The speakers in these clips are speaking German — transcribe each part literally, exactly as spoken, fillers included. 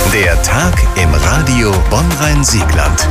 Der Tag im Radio Bonn-Rhein-Siegland.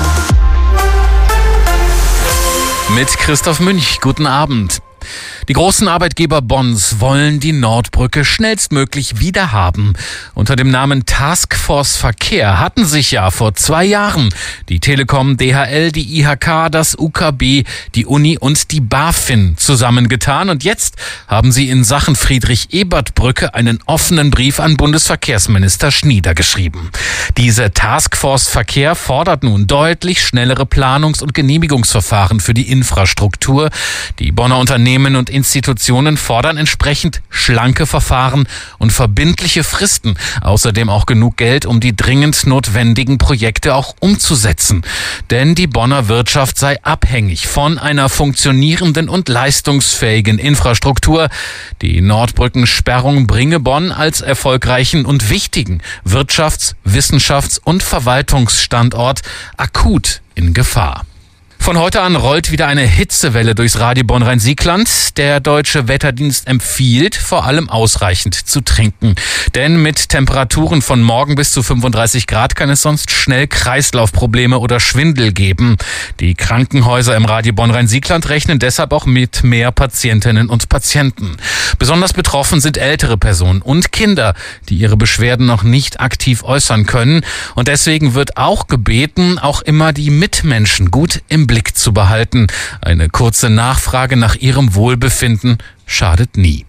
Mit Christoph Münch, guten Abend. Die großen Arbeitgeber Bonns wollen die Nordbrücke schnellstmöglich wieder haben. Unter dem Namen Taskforce Verkehr hatten sich ja vor zwei Jahren die Telekom, D H L, die I H K, das U K B, die Uni und die BaFin zusammengetan. Und jetzt haben sie in Sachen Friedrich-Ebert-Brücke einen offenen Brief an Bundesverkehrsminister Schnieder geschrieben. Diese Taskforce Verkehr fordert nun deutlich schnellere Planungs- und Genehmigungsverfahren für die Infrastruktur. Die Bonner Unternehmen und Institutionen fordern entsprechend schlanke Verfahren und verbindliche Fristen. Außerdem auch genug Geld, um die dringend notwendigen Projekte auch umzusetzen. Denn die Bonner Wirtschaft sei abhängig von einer funktionierenden und leistungsfähigen Infrastruktur. Die Nordbrückensperrung bringe Bonn als erfolgreichen und wichtigen Wirtschafts-, Wissenschafts- und Verwaltungsstandort akut in Gefahr. Von heute an rollt wieder eine Hitzewelle durchs Radio Bonn-Rhein-Siegland. Der Deutsche Wetterdienst empfiehlt, vor allem ausreichend zu trinken. Denn mit Temperaturen von morgen bis zu fünfunddreißig Grad kann es sonst schnell Kreislaufprobleme oder Schwindel geben. Die Krankenhäuser im Radio Bonn-Rhein-Siegland rechnen deshalb auch mit mehr Patientinnen und Patienten. Besonders betroffen sind ältere Personen und Kinder, die ihre Beschwerden noch nicht aktiv äußern können. Und deswegen wird auch gebeten, auch immer die Mitmenschen gut im Blick zu behalten. Eine kurze Nachfrage nach ihrem Wohlbefinden schadet nie.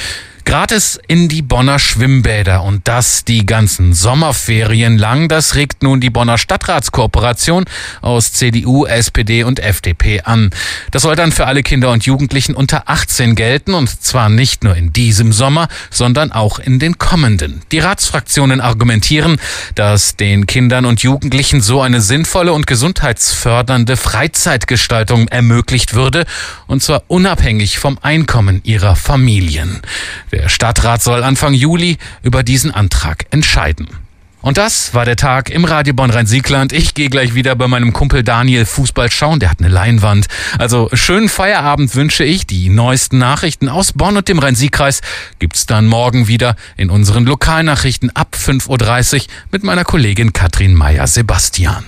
Gratis in die Bonner Schwimmbäder und das die ganzen Sommerferien lang. Das regt nun die Bonner Stadtratskooperation aus C D U, S P D und F D P an. Das soll dann für alle Kinder und Jugendlichen unter achtzehn gelten und zwar nicht nur in diesem Sommer, sondern auch in den kommenden. Die Ratsfraktionen argumentieren, dass den Kindern und Jugendlichen so eine sinnvolle und gesundheitsfördernde Freizeitgestaltung ermöglicht würde und zwar unabhängig vom Einkommen ihrer Familien. Der Stadtrat soll Anfang Juli über diesen Antrag entscheiden. Und das war der Tag im Radio Bonn-Rhein-Siegland. Ich gehe gleich wieder bei meinem Kumpel Daniel Fußball schauen. Der hat eine Leinwand. Also schönen Feierabend wünsche ich. Die neuesten Nachrichten aus Bonn und dem Rhein-Sieg-Kreis gibt's dann morgen wieder in unseren Lokalnachrichten ab fünf Uhr dreißig mit meiner Kollegin Katrin Meyer-Sebastian.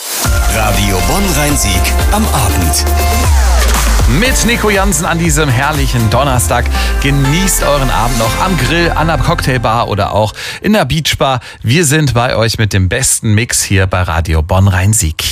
Radio Bonn-Rhein-Sieg am Abend. Mit Nico Jansen an diesem herrlichen Donnerstag. Genießt euren Abend noch am Grill, an der Cocktailbar oder auch in der Beachbar. Wir sind bei euch mit dem besten Mix hier bei Radio Bonn-Rhein-Sieg.